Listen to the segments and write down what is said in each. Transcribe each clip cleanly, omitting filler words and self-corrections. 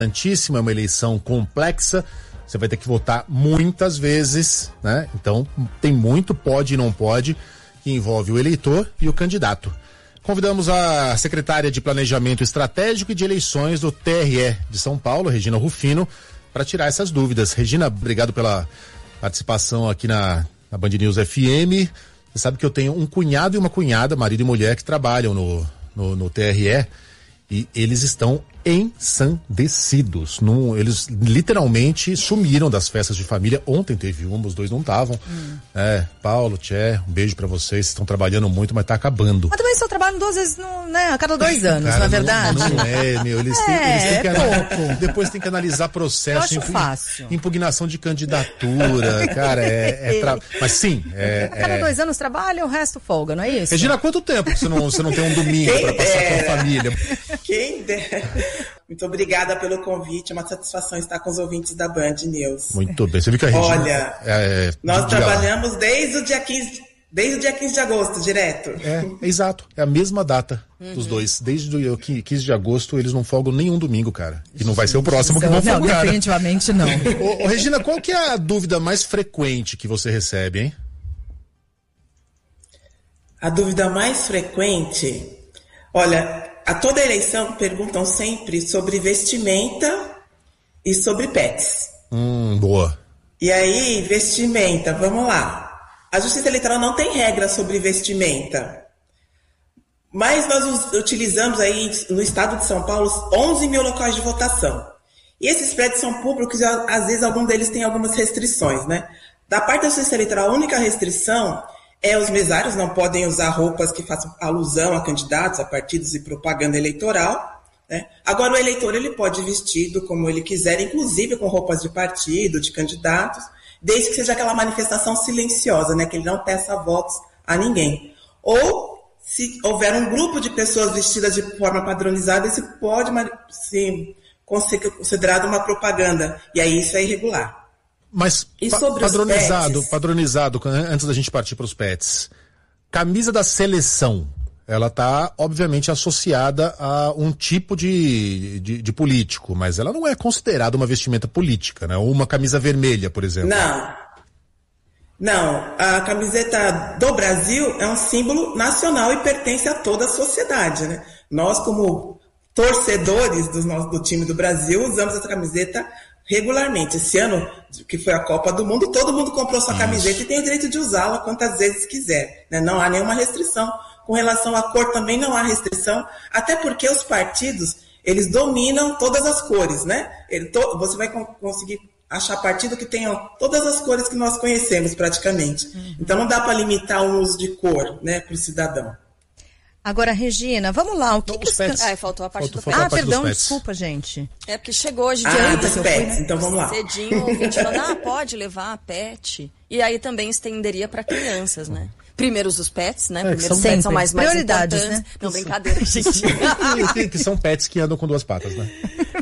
importantíssima, é uma eleição complexa, você vai ter que votar muitas vezes, né? Então tem muito pode e não pode, que envolve o eleitor e o candidato. Convidamos a secretária de Planejamento Estratégico e de Eleições do TRE de São Paulo, Regina Rufino, para tirar essas dúvidas. Regina, obrigado pela participação aqui na Band News FM. Você sabe que eu tenho um cunhado e uma cunhada, marido e mulher, que trabalham no TRE, e eles estão ensandecidos. Eles literalmente sumiram das festas de família. Ontem teve uma, os dois não estavam. Paulo, Tchê, um beijo pra vocês estão trabalhando muito, mas tá acabando. Mas também só trabalham 2 vezes, a cada 2 anos, cara, na verdade. Não é, meu, eles têm que depois tem que analisar processo, eu acho fácil. Impugnação de candidatura, cara, mas sim, a cada 2 anos trabalha, o resto folga, não é isso? Regina, há quanto tempo que você não tem um domingo pra passar com a família? Quem dera. Muito obrigada pelo convite, é uma satisfação estar com os ouvintes da Band News. Muito bem, você viu que a Regina... Olha, nós trabalhamos desde o dia 15 de agosto, direto. Exato, é a mesma data dos dois. Desde o 15 de agosto eles não folgam nenhum domingo, cara. E não vai ser o próximo que vão folgar. Não, definitivamente não. Ô, Regina, qual que é a dúvida mais frequente que você recebe, hein? A dúvida mais frequente... Olha, a toda eleição perguntam sempre sobre vestimenta e sobre pets. Boa. E aí, vestimenta, vamos lá. A Justiça Eleitoral não tem regra sobre vestimenta. Mas nós utilizamos aí no estado de São Paulo 11 mil locais de votação. E esses prédios são públicos e às vezes algum deles tem algumas restrições, né? Da parte da Justiça Eleitoral, a única restrição é os mesários não podem usar roupas que façam alusão a candidatos, a partidos e propaganda eleitoral, né? Agora o eleitor ele pode ir vestido como ele quiser, inclusive com roupas de partido, de candidatos, desde que seja aquela manifestação silenciosa, né? Que ele não peça votos a ninguém. Ou se houver um grupo de pessoas vestidas de forma padronizada, isso pode ser considerado uma propaganda, e aí isso é irregular. Mas padronizado, antes da gente partir para os pets, camisa da seleção, ela está obviamente associada a um tipo de político, mas ela não é considerada uma vestimenta política, né? Ou uma camisa vermelha, por exemplo. Não, a camiseta do Brasil é um símbolo nacional e pertence a toda a sociedade, né? Nós, como torcedores do time do Brasil, usamos essa camiseta regularmente. Esse ano, que foi a Copa do Mundo, todo mundo comprou sua camiseta e tem o direito de usá-la quantas vezes quiser, né? Não há nenhuma restrição. Com relação à cor também não há restrição, até porque os partidos, eles dominam todas as cores, né? Você vai conseguir achar partido que tenha todas as cores que nós conhecemos praticamente. Então não dá para limitar o uso de cor, né, para o cidadão. Agora, Regina, vamos lá. O que faltou a parte do pet. Perdão, desculpa, gente. É porque chegou hoje de dos pets, então vamos lá. Cedinho, o ouvinte falando, pode levar pet. E aí também estenderia para crianças, né? Primeiro os pets, né? Primeiro os pets são mais prioridades, importantes. Né? Não, brincadeira, gente. Que são pets que andam com 2 patas, né?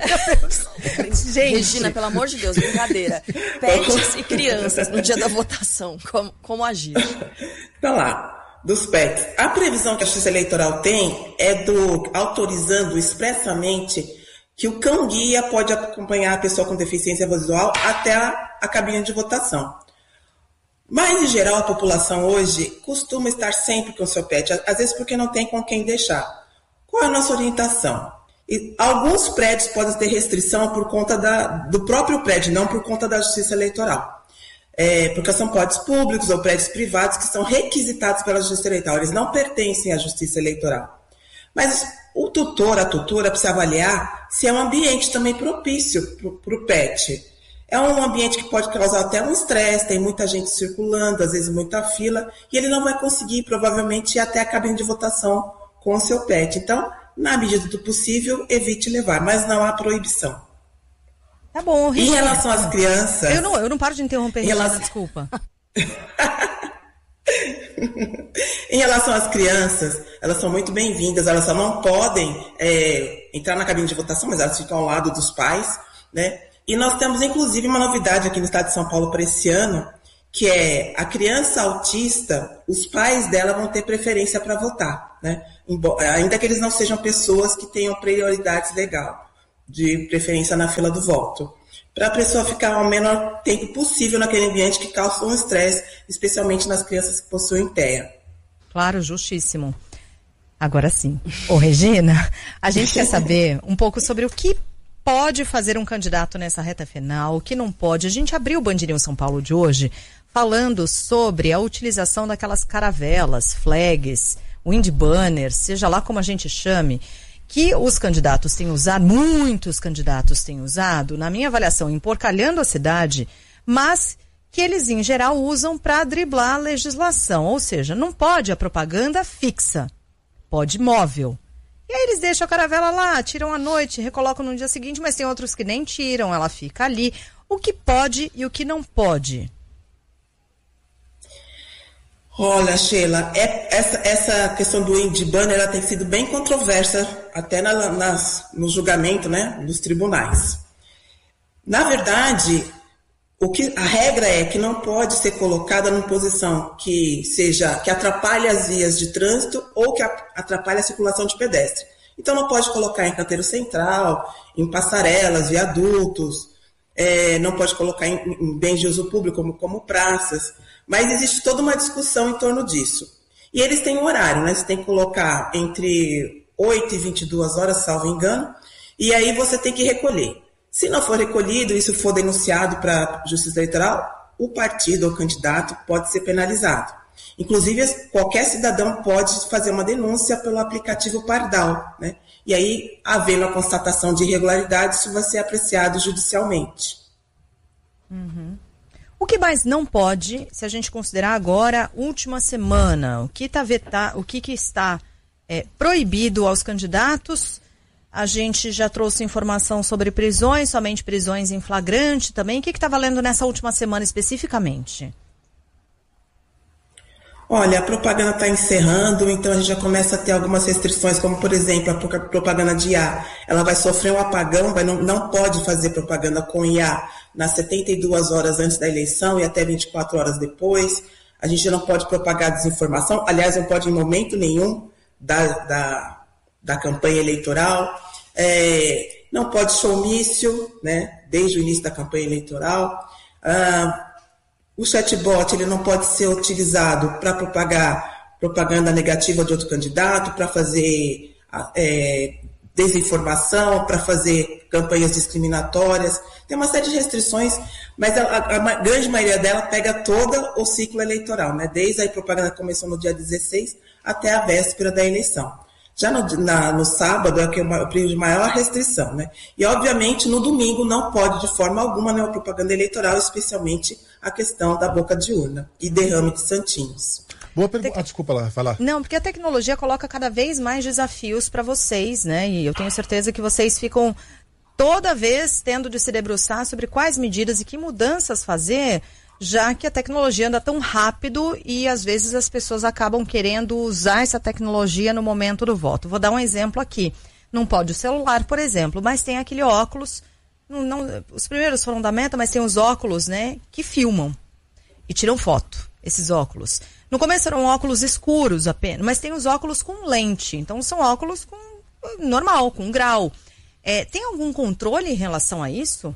Gente. Regina, pelo amor de Deus, brincadeira. Pets e crianças no dia da votação, como agir? Então lá. Dos pets. A previsão que a Justiça Eleitoral tem é autorizando expressamente que o cão-guia pode acompanhar a pessoa com deficiência visual até a cabine de votação. Mas, em geral, a população hoje costuma estar sempre com o seu pet, às vezes porque não tem com quem deixar. Qual é a nossa orientação? E alguns prédios podem ter restrição por conta do próprio prédio, não por conta da Justiça Eleitoral. Porque são prédios públicos ou prédios privados que são requisitados pela Justiça Eleitoral. Eles não pertencem à Justiça Eleitoral. Mas o tutor, a tutora, precisa avaliar se é um ambiente também propício para o pet. É um ambiente que pode causar até um estresse, tem muita gente circulando, às vezes muita fila, e ele não vai conseguir, provavelmente, ir até a cabine de votação com o seu pet. Então, na medida do possível, evite levar, mas não há proibição. Tá bom, Regina. Em relação às crianças... Eu não paro de interromper, Regina, desculpa. Em relação às crianças, elas são muito bem-vindas, elas só não podem entrar na cabine de votação, mas elas ficam ao lado dos pais, né? E nós temos, inclusive, uma novidade aqui no estado de São Paulo para esse ano, que é a criança autista, os pais dela vão ter preferência para votar, né? Ainda que eles não sejam pessoas que tenham prioridades legais. de preferência na fila do voto, para a pessoa ficar o menor tempo possível naquele ambiente que causa um estresse, especialmente nas crianças que possuem TEA. Claro, justíssimo. Agora sim. Ô, Regina, a gente quer saber um pouco sobre o que pode fazer um candidato nessa reta final, o que não pode. A gente abriu o Band News São Paulo de hoje falando sobre a utilização daquelas caravelas, flags, wind banners, seja lá como a gente chame, que os candidatos têm usado, muitos candidatos têm usado, na minha avaliação, emporcalhando a cidade, mas que eles, em geral, usam para driblar a legislação. Ou seja, não pode a propaganda fixa, pode móvel. E aí eles deixam a caravela lá, tiram à noite, recolocam no dia seguinte, mas tem outros que nem tiram, ela fica ali. O que pode e o que não pode? Olha, Sheila, essa questão do wind banner, ela tem sido bem controversa, até no julgamento, né, dos tribunais. Na verdade, a regra é que não pode ser colocada numa posição que atrapalhe as vias de trânsito ou que atrapalhe a circulação de pedestre. Então não pode colocar em canteiro central, em passarelas, viadutos, não pode colocar em bens de uso público como praças, mas existe toda uma discussão em torno disso. E eles têm um horário, né? Você tem que colocar entre 8 e 22 horas, salvo engano, e aí você tem que recolher. Se não for recolhido, isso for denunciado para a Justiça Eleitoral, o partido ou candidato pode ser penalizado. Inclusive, qualquer cidadão pode fazer uma denúncia pelo aplicativo Pardal, né? E aí, havendo a constatação de irregularidade, isso vai ser apreciado judicialmente. Uhum. O que mais não pode, se a gente considerar agora última semana, o que está proibido aos candidatos? A gente já trouxe informação sobre prisões, somente prisões em flagrante também. O que está valendo nessa última semana especificamente? Olha, a propaganda está encerrando, então a gente já começa a ter algumas restrições, como por exemplo, a propaganda de IA. Ela vai sofrer um apagão, não pode fazer propaganda com IA nas 72 horas antes da eleição e até 24 horas depois. A gente não pode propagar desinformação, aliás, não pode em momento nenhum da campanha eleitoral. Não pode showmício, né, desde o início da campanha eleitoral. O chatbot ele não pode ser utilizado para propagar propaganda negativa de outro candidato, para fazer desinformação, para fazer campanhas discriminatórias. Tem uma série de restrições, mas a grande maioria dela pega todo o ciclo eleitoral, né? Desde a propaganda que começou no dia 16 até a véspera da eleição. Já no sábado é o período de maior restrição, né? E, obviamente, no domingo não pode, de forma alguma, né, a propaganda eleitoral, especialmente a questão da boca de urna e derrame de santinhos. Boa pergunta. Desculpa lá, falar. Não, porque a tecnologia coloca cada vez mais desafios para vocês, né? E eu tenho certeza que vocês ficam toda vez tendo de se debruçar sobre quais medidas e que mudanças fazer, já que a tecnologia anda tão rápido e às vezes as pessoas acabam querendo usar essa tecnologia no momento do voto. Vou dar um exemplo aqui. Não pode o celular, por exemplo, mas tem aquele óculos, os primeiros foram da Meta, mas tem os óculos, né, que filmam e tiram foto, esses óculos. No começo eram óculos escuros apenas, mas tem os óculos com lente, então são óculos normal, com grau. Tem algum controle em relação a isso?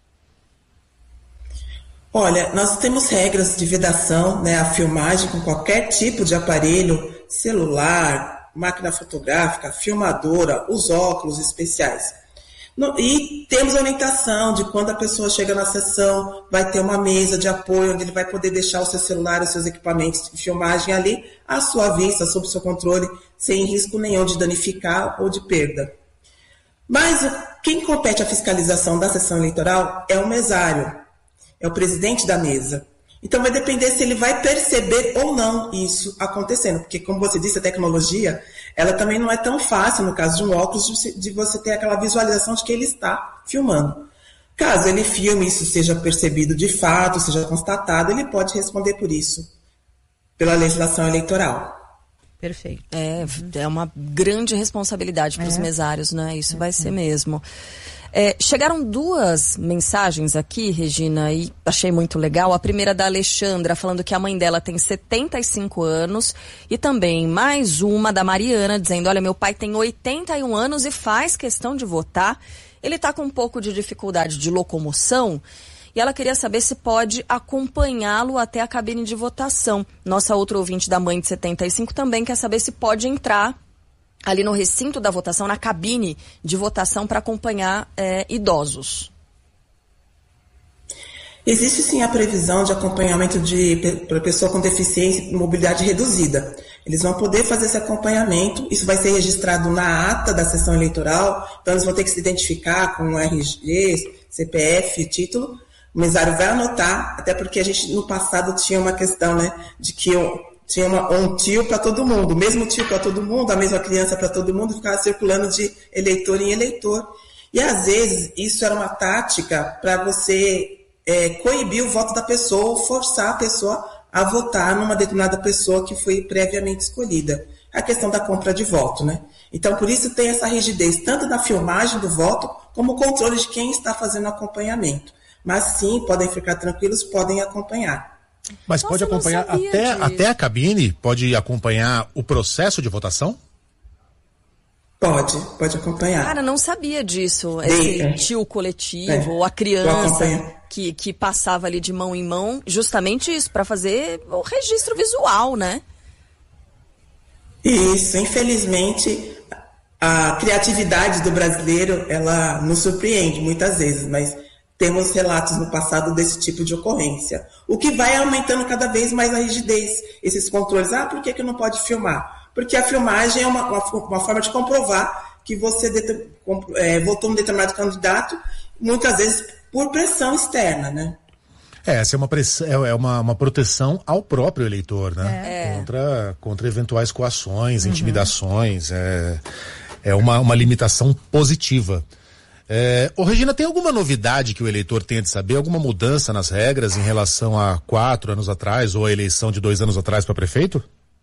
Olha, nós temos regras de vedação, né, a filmagem com qualquer tipo de aparelho, celular, máquina fotográfica, filmadora, os óculos especiais. E temos orientação de quando a pessoa chega na sessão, vai ter uma mesa de apoio onde ele vai poder deixar o seu celular, os seus equipamentos de filmagem ali, à sua vista, sob seu controle, sem risco nenhum de danificar ou de perda. Mas quem compete à fiscalização da sessão eleitoral é o mesário. É o presidente da mesa. Então vai depender se ele vai perceber ou não isso acontecendo. Porque, como você disse, a tecnologia, ela também não é tão fácil, no caso de um óculos, de você ter aquela visualização de que ele está filmando. Caso ele filme, isso seja percebido de fato, seja constatado, ele pode responder por isso, pela legislação eleitoral. Perfeito. É uma grande responsabilidade para os mesários, né? Isso vai ser mesmo. Chegaram 2 mensagens aqui, Regina, e achei muito legal. A primeira da Alexandra, falando que a mãe dela tem 75 anos. E também mais uma da Mariana, dizendo, olha, meu pai tem 81 anos e faz questão de votar. Ele está com um pouco de dificuldade de locomoção. E ela queria saber se pode acompanhá-lo até a cabine de votação. Nossa outra ouvinte da mãe de 75 também quer saber se pode entrar ali no recinto da votação, na cabine de votação, para acompanhar idosos. Existe sim a previsão de acompanhamento para pessoa com deficiência e mobilidade reduzida. Eles vão poder fazer esse acompanhamento, isso vai ser registrado na ata da sessão eleitoral, então eles vão ter que se identificar com o RG, CPF, título. O mesário vai anotar, até porque a gente no passado tinha uma questão, né, de que tinha um tio para todo mundo, o mesmo tio para todo mundo, a mesma criança para todo mundo, ficava circulando de eleitor em eleitor. E às vezes isso era uma tática para você coibir o voto da pessoa ou forçar a pessoa a votar numa determinada pessoa que foi previamente escolhida. A questão da compra de voto, né? Então, por isso tem essa rigidez, tanto na filmagem do voto, como o controle de quem está fazendo o acompanhamento. Mas sim, podem ficar tranquilos, podem acompanhar. Mas pode acompanhar até a cabine? Pode acompanhar o processo de votação? Pode acompanhar. Cara, não sabia disso. Esse tio coletivo, ou a criança que passava ali de mão em mão, justamente isso, para fazer o registro visual, né? Isso, infelizmente, a criatividade do brasileiro, ela nos surpreende muitas vezes, mas temos relatos no passado desse tipo de ocorrência. O que vai aumentando cada vez mais a rigidez, esses controles. Por que não pode filmar? Porque a filmagem é uma forma de comprovar que você votou num determinado candidato, muitas vezes por pressão externa, né? Essa é uma proteção ao próprio eleitor, né? Contra eventuais coações, intimidações. É uma limitação positiva. Regina, tem alguma novidade que o eleitor tenha de saber? Alguma mudança nas regras em relação a 4 anos atrás ou a eleição de 2 anos atrás para prefeito?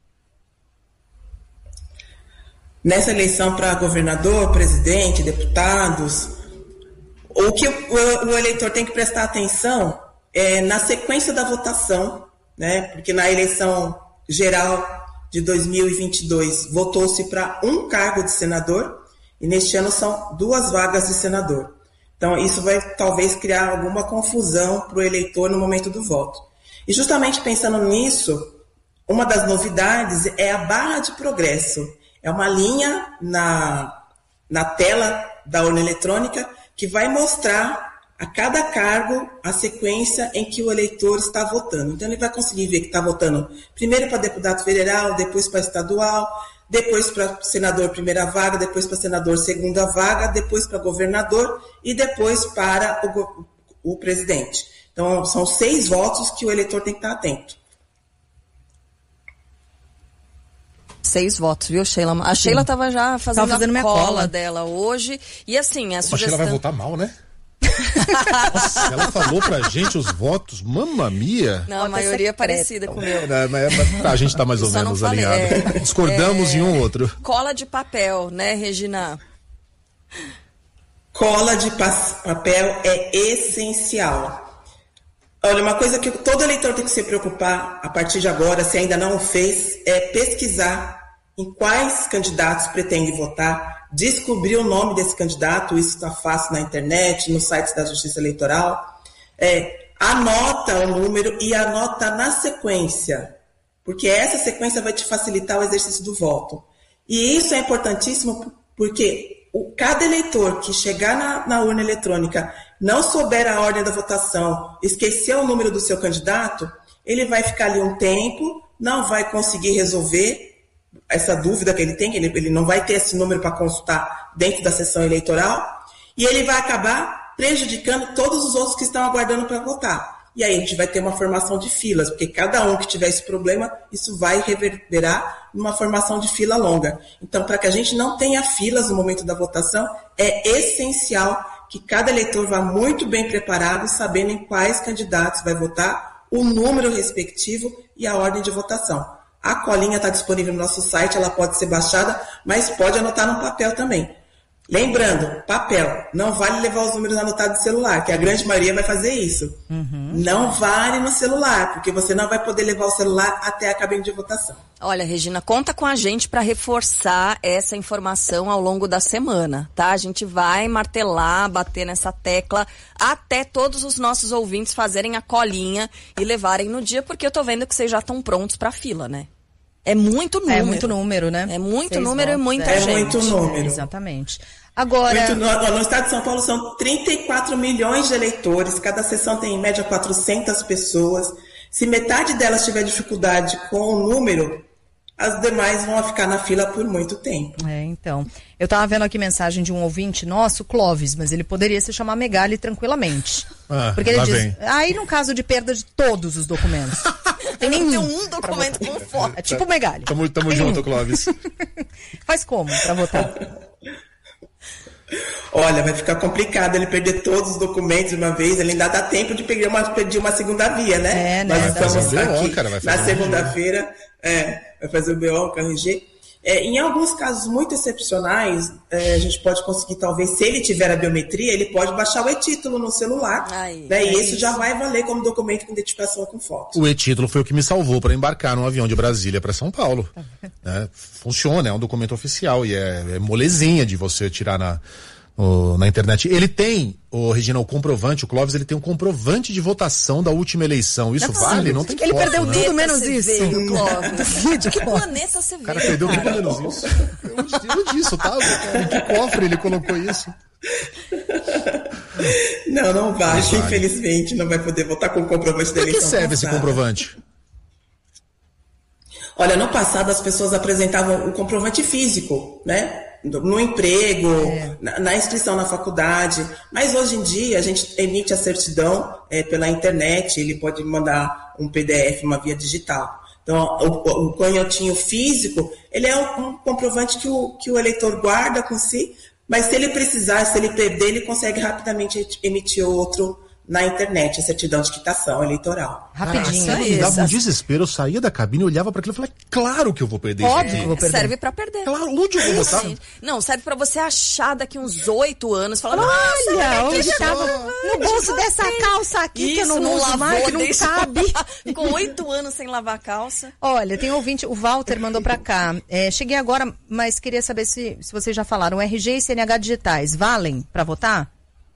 Nessa eleição para governador, presidente, deputados, o que o eleitor tem que prestar atenção é na sequência da votação, né? Porque na eleição geral de 2022 votou-se para um cargo de senador e neste ano são 2 vagas de senador. Então isso vai talvez criar alguma confusão para o eleitor no momento do voto. E justamente pensando nisso, uma das novidades é a barra de progresso. É uma linha na tela da urna eletrônica que vai mostrar a cada cargo a sequência em que o eleitor está votando. Então ele vai conseguir ver que está votando primeiro para deputado federal, depois para estadual, depois para senador primeira vaga, depois para senador segunda vaga, depois para governador e depois para o presidente. Então são 6 votos que o eleitor tem que estar atento. 6 votos, viu, Sheila? A Sheila estava já fazendo a cola dela hoje. E assim, a sugestão... A Sheila vai votar mal, né? Nossa, ela falou pra gente os votos, mamma mia. Não, a maioria é parecida com o meu. A gente tá mais ou menos alinhado. Discordamos em um outro. Cola de papel, né, Regina? Cola de papel é essencial. Olha, uma coisa que todo eleitor tem que se preocupar a partir de agora, se ainda não o fez, é pesquisar em quais candidatos pretende votar, descobrir o nome desse candidato, isso está fácil na internet, no site da Justiça Eleitoral. Anota o número e anota na sequência, porque essa sequência vai te facilitar o exercício do voto. E isso é importantíssimo porque cada eleitor que chegar na urna eletrônica não souber a ordem da votação, esquecer o número do seu candidato, ele vai ficar ali um tempo, não vai conseguir resolver essa dúvida que ele tem, ele não vai ter esse número para consultar dentro da sessão eleitoral, e ele vai acabar prejudicando todos os outros que estão aguardando para votar. E aí a gente vai ter uma formação de filas, porque cada um que tiver esse problema, isso vai reverberar numa formação de fila longa. Então, para que a gente não tenha filas no momento da votação, é essencial que cada eleitor vá muito bem preparado, sabendo em quais candidatos vai votar, o número respectivo e a ordem de votação. A colinha está disponível no nosso site, ela pode ser baixada, mas pode anotar no papel também. Lembrando, papel, não vale levar os números anotados no celular, que a grande maioria vai fazer isso. Não vale no celular, porque você não vai poder levar o celular até a cabine de votação. Olha, Regina, conta com a gente para reforçar essa informação ao longo da semana, tá? A gente vai martelar, bater nessa tecla até todos os nossos ouvintes fazerem a colinha e levarem no dia, porque eu tô vendo que vocês já estão prontos pra fila, né? É muito número. É muito número, né? É muito 6 número e votos, muita É gente. muito número. Exatamente. Agora, No estado de São Paulo são 34 milhões de eleitores, cada sessão tem em média 400 pessoas. Se metade delas tiver dificuldade com o número, as demais vão ficar na fila por muito tempo. então, eu tava vendo aqui mensagem de um ouvinte nosso, Clóvis, mas ele poderia se chamar Megali tranquilamente. Porque ele lá diz, vem. aí no caso de perda de todos os documentos, tem nenhum um documento com foto. É tipo Megali. Tamo junto, Clóvis. Faz como pra votar? Olha, vai ficar complicado ele perder todos os documentos de uma vez, ele ainda dá tempo de pedir uma segunda via, né? Né? Nós estamos Vai fazer o BO, aqui cara, vai fazer na segunda-feira, vai fazer o BO com a RG. Em alguns casos muito excepcionais, a gente pode conseguir, talvez, se ele tiver a biometria, ele pode baixar o e-título no celular, né? E isso já vai valer como documento com identificação com foto. O e-título foi o que me salvou para embarcar num avião de Brasília para São Paulo. Funciona, é um documento oficial e é molezinha de você tirar na internet. Ele tem, Regina, o comprovante, o Clóvis, ele tem um comprovante de votação da última eleição. Isso vale? Não tem Ele foto, perdeu né? tudo menos isso. Clóvis. Que planeta você O veio? cara perdeu tudo menos isso. Eu disso, tá? Em que cofre ele colocou isso? Não vale. Infelizmente, não vai poder votar com o comprovante da Pra que eleição. serve esse passada. comprovante? Olha, no passado as pessoas apresentavam o comprovante físico, né? No emprego, na inscrição na faculdade, mas hoje em dia a gente emite a certidão pela internet, ele pode mandar um PDF, uma via digital. Então, o canhotinho físico, ele é um comprovante que o eleitor guarda com si, mas se ele precisar, se ele perder, ele consegue rapidamente emitir outro na internet, a certidão de quitação eleitoral. Rapidinho. Cara, me dava um desespero, eu saía da cabine, eu olhava para aquilo e falei, claro que eu vou perder isso Óbvio aqui. que eu vou perder. Serve pra perder. Claro, onde eu vou votar? Não, serve pra você achar daqui uns 8 anos, falando, Olha, onde estava no bolso dessa calça aqui que eu não uso mais, que não cabe. Com 8 anos sem lavar a calça. Olha, tem um ouvinte, o Walter mandou pra cá. Cheguei agora, mas queria saber se vocês já falaram. RG e CNH digitais valem pra votar?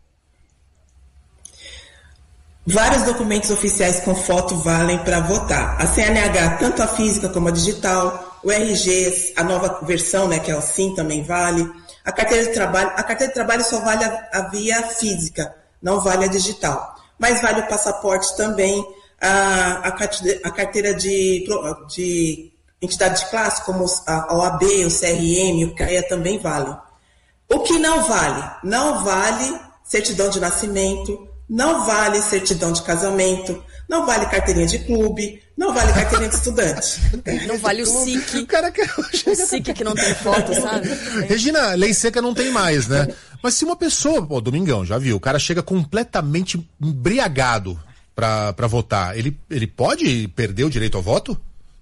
Vários documentos oficiais com foto valem para votar. A CNH, tanto a física como a digital, o RG, a nova versão, né, que é o SIM, também vale. A carteira de trabalho só vale a via física, não vale a digital. Mas vale o passaporte também, a carteira de entidade de classe, como a OAB, o CRM, o CREA também vale. O que não vale? Não vale certidão de nascimento, não vale certidão de casamento, não vale carteirinha de clube, não vale carteirinha de estudante. Não vale o SIC. O cara quer... O SIC que não tem foto, sabe? Regina, lei seca não tem mais, né? Mas se uma pessoa, Domingão, já viu, o cara chega completamente embriagado pra votar, ele pode perder o direito ao voto?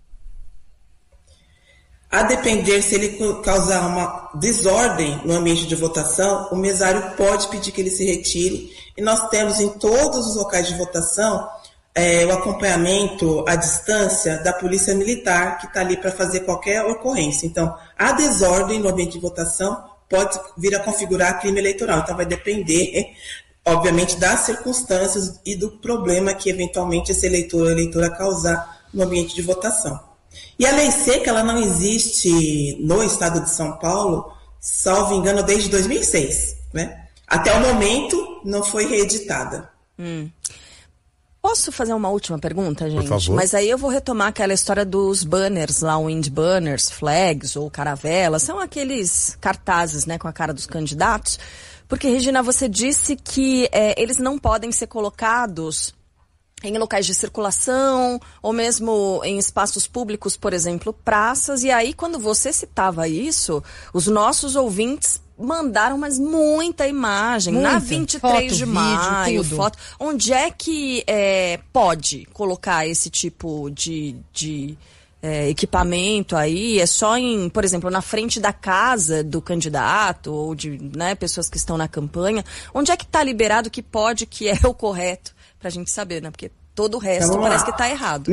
A depender se ele causar uma desordem no ambiente de votação, o mesário pode pedir que ele se retire. E nós temos em todos os locais de votação o acompanhamento à distância da Polícia Militar, que está ali para fazer qualquer ocorrência. Então, a desordem no ambiente de votação pode vir a configurar crime eleitoral. Então, vai depender, obviamente, das circunstâncias e do problema que, eventualmente, esse eleitor ou eleitora causar no ambiente de votação. E a lei seca, ela não existe no estado de São Paulo, salvo engano, desde 2006, né? Até o momento, não foi reeditada. Posso fazer uma última pergunta, gente? Por favor. Mas aí eu vou retomar aquela história dos banners lá, wind banners, flags ou caravelas, são aqueles cartazes, né, com a cara dos candidatos. Porque, Regina, você disse que eles não podem ser colocados em locais de circulação, ou mesmo em espaços públicos, por exemplo, praças. E aí, quando você citava isso, os nossos ouvintes mandaram mas muita imagem. Na 23 foto, de maio, vídeo, tudo. foto. Onde é que pode colocar esse tipo de equipamento aí, é só por exemplo, na frente da casa do candidato ou de, né, pessoas que estão na campanha? Onde é que está liberado, que pode, que é o correto, pra gente saber, né? Porque todo o resto parece que está errado.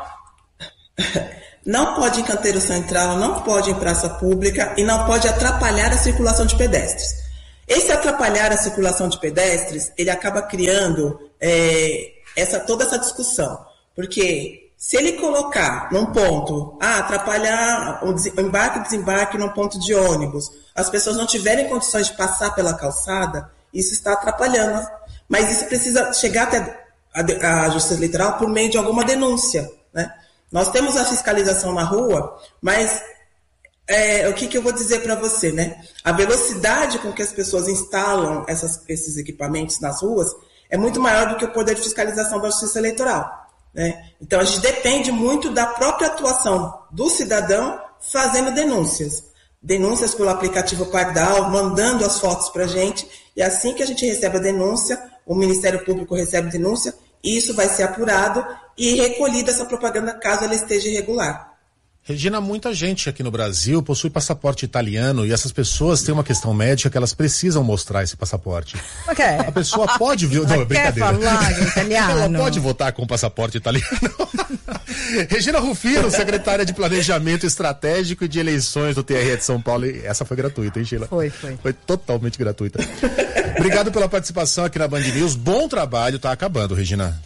Não pode em canteiro central, não pode em praça pública e não pode atrapalhar a circulação de pedestres. Esse atrapalhar a circulação de pedestres, ele acaba criando toda essa discussão, porque se ele colocar num ponto, atrapalhar o embarque e desembarque num ponto de ônibus, as pessoas não tiverem condições de passar pela calçada, isso está atrapalhando. Mas isso precisa chegar até a Justiça Eleitoral por meio de alguma denúncia, né? Nós temos a fiscalização na rua, mas o que eu vou dizer para você, né? A velocidade com que as pessoas instalam esses equipamentos nas ruas é muito maior do que o poder de fiscalização da Justiça Eleitoral. Né? Então, a gente depende muito da própria atuação do cidadão fazendo denúncias pelo aplicativo Pardal, mandando as fotos para a gente, e assim que a gente recebe a denúncia, o Ministério Público recebe a denúncia, e isso vai ser apurado e recolhida essa propaganda caso ela esteja irregular. Regina, muita gente aqui no Brasil possui passaporte italiano e essas pessoas têm uma questão médica que elas precisam mostrar esse passaporte. Okay. A pessoa pode... Não, é brincadeira. Falar italiano. Ela pode votar com passaporte italiano. Regina Rufino, secretária de Planejamento Estratégico e de Eleições do TRE de São Paulo. E essa foi gratuita, hein, Sheila? Foi. Foi totalmente gratuita. Obrigado pela participação aqui na Band News. Bom trabalho, tá acabando, Regina.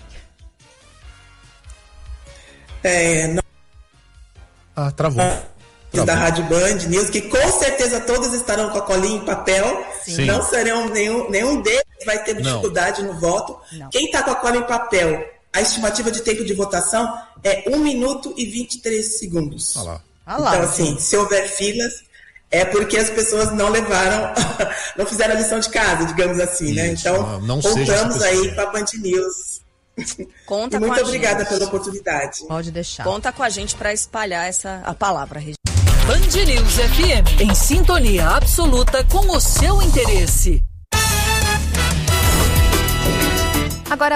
Travou. Da Rádio Band News, que com certeza todos estarão com a colinha em papel. Sim. Não serão nenhum deles vai ter dificuldade no voto. Não. Quem está com a cola em papel, a estimativa de tempo de votação é 1 minuto e 23 segundos. Olha lá. Então, assim, se houver filas, é porque as pessoas não levaram, não fizeram a lição de casa, digamos assim, isso, né? Então, voltamos aí para a Band News. Conta muito com a obrigada gente. Pela oportunidade. Pode deixar. Conta com a gente para espalhar a palavra, Regina. Band News FM, em sintonia absoluta com o seu interesse. Agora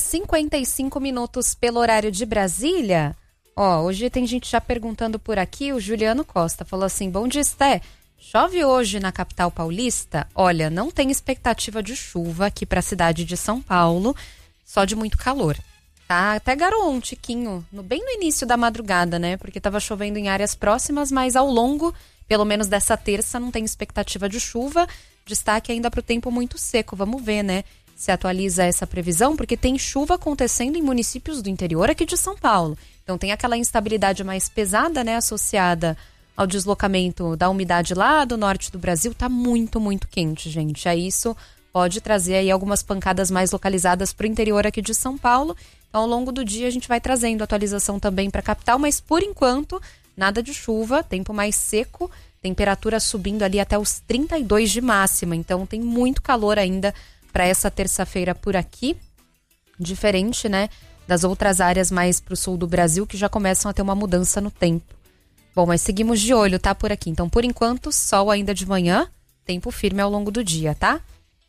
1h55 pelo horário de Brasília. Hoje tem gente já perguntando por aqui. O Juliano Costa falou assim: bom dia, Esté. Chove hoje na capital paulista? Olha, não tem expectativa de chuva aqui para a cidade de São Paulo. Só de muito calor, tá? Até garou um tiquinho, bem no início da madrugada, né? Porque tava chovendo em áreas próximas, mas ao longo, pelo menos dessa terça, não tem expectativa de chuva. Destaque ainda para o tempo muito seco. Vamos ver, né? Se atualiza essa previsão, porque tem chuva acontecendo em municípios do interior aqui de São Paulo. Então tem aquela instabilidade mais pesada, né? Associada ao deslocamento da umidade lá do norte do Brasil. Tá muito, muito quente, gente. Isso pode trazer aí algumas pancadas mais localizadas para o interior aqui de São Paulo. Então, ao longo do dia, a gente vai trazendo atualização também para a capital, mas por enquanto, nada de chuva, tempo mais seco, temperatura subindo ali até os 32 de máxima. Então, tem muito calor ainda para essa terça-feira por aqui. Diferente, né, das outras áreas mais para o sul do Brasil, que já começam a ter uma mudança no tempo. Bom, mas seguimos de olho, tá, por aqui. Então, por enquanto, sol ainda de manhã, tempo firme ao longo do dia, tá?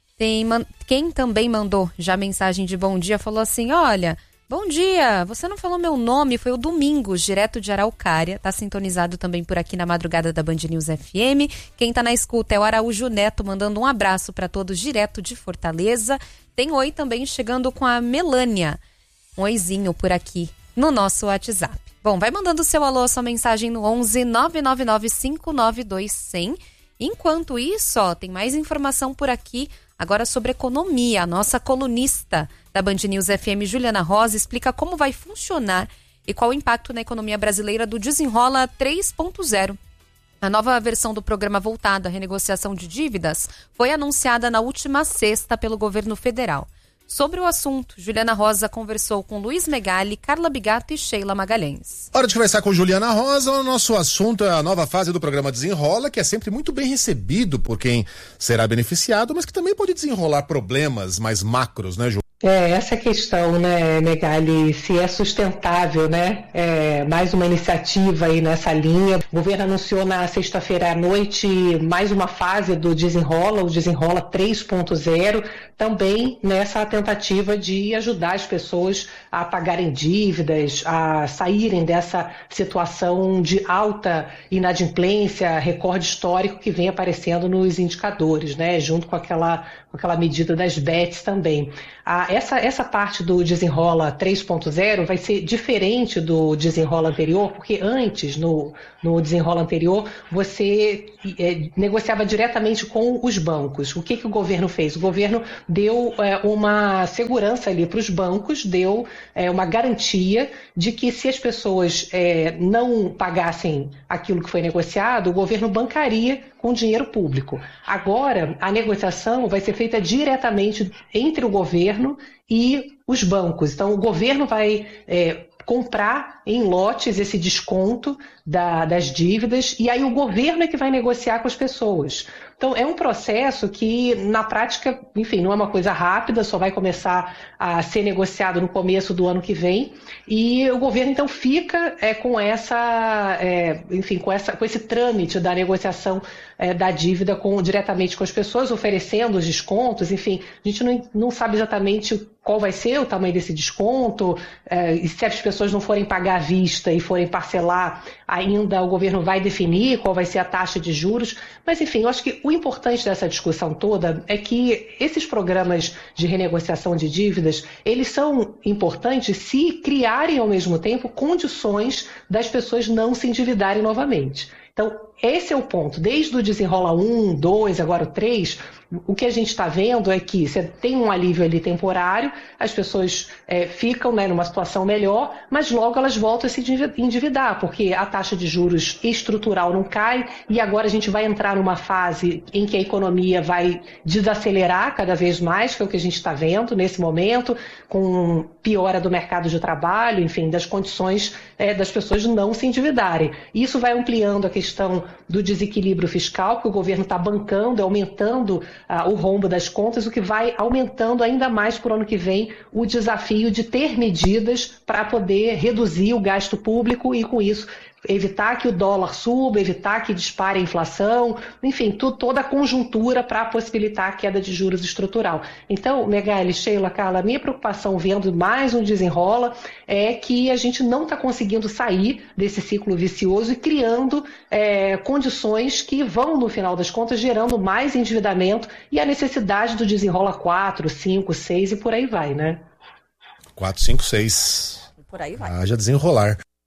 Quem também mandou já mensagem de bom dia falou assim: olha, bom dia, você não falou meu nome, foi o Domingos, direto de Araucária, tá sintonizado também por aqui na madrugada da Band News FM. Quem tá na escuta é o Araújo Neto, mandando um abraço para todos direto de Fortaleza. Tem oi também chegando com a Melânia, um oizinho por aqui no nosso WhatsApp. Bom, vai mandando o seu alô, a sua mensagem no 11 999 592 100. Enquanto isso, tem mais informação por aqui. Agora sobre economia, a nossa colunista da Band News FM, Juliana Rosa, explica como vai funcionar e qual o impacto na economia brasileira do Desenrola 3.0. A nova versão do programa voltado à renegociação de dívidas foi anunciada na última sexta pelo governo federal. Sobre o assunto, Juliana Rosa conversou com Luiz Megali, Carla Bigato e Sheila Magalhães. Hora de conversar com Juliana Rosa. O nosso assunto é a nova fase do programa Desenrola, que é sempre muito bem recebido por quem será beneficiado, mas que também pode desenrolar problemas mais macros, né, Ju? Essa questão, né, Megali, se é sustentável, né? Mais uma iniciativa aí nessa linha. O governo anunciou na sexta-feira à noite mais uma fase do Desenrola, o Desenrola 3.0, também nessa tentativa de ajudar as pessoas a pagarem dívidas, a saírem dessa situação de alta inadimplência, recorde histórico que vem aparecendo nos indicadores, né? Junto com aquela medida das bets também. Essa parte do Desenrola 3.0 vai ser diferente do Desenrola anterior, porque antes, no Desenrola anterior, você negociava diretamente com os bancos. O que o governo fez? O governo deu uma segurança ali para os bancos, deu uma garantia de que se as pessoas não pagassem aquilo que foi negociado, o governo bancaria com dinheiro público. Agora, a negociação vai ser feita diretamente entre o governo e os bancos. Então, o governo vai comprar em lotes esse desconto das dívidas e aí o governo é que vai negociar com as pessoas. Então, é um processo que, na prática, enfim, não é uma coisa rápida, só vai começar a ser negociado no começo do ano que vem e o governo, então, fica com esse trâmite da negociação da dívida diretamente com as pessoas, oferecendo os descontos, enfim, a gente não sabe exatamente qual vai ser o tamanho desse desconto, e se as pessoas não forem pagar à vista e forem parcelar, ainda o governo vai definir qual vai ser a taxa de juros, mas enfim, eu acho que o importante dessa discussão toda é que esses programas de renegociação de dívidas, eles são importantes se criarem ao mesmo tempo condições das pessoas não se endividarem novamente. Então, esse é o ponto. Desde o Desenrola 1, 2, agora o 3, o que a gente está vendo é que você tem um alívio ali temporário, as pessoas ficam numa situação melhor, mas logo elas voltam a se endividar, porque a taxa de juros estrutural não cai e agora a gente vai entrar numa fase em que a economia vai desacelerar cada vez mais, que é o que a gente está vendo nesse momento, com piora do mercado de trabalho, enfim, das condições das pessoas não se endividarem. Isso vai ampliando a questão do desequilíbrio fiscal, que o governo está bancando, aumentando o rombo das contas, o que vai aumentando ainda mais para o ano que vem o desafio de ter medidas para poder reduzir o gasto público e, com isso, evitar que o dólar suba, evitar que dispare a inflação, enfim, toda a conjuntura para possibilitar a queda de juros estrutural. Então, Megali, Sheila, Carla, a minha preocupação vendo mais um Desenrola é que a gente não está conseguindo sair desse ciclo vicioso e criando condições que vão, no final das contas, gerando mais endividamento e a necessidade do Desenrola 4, 5, 6 e por aí vai, né? 4, 5, 6. Por aí vai. Haja desenrolar.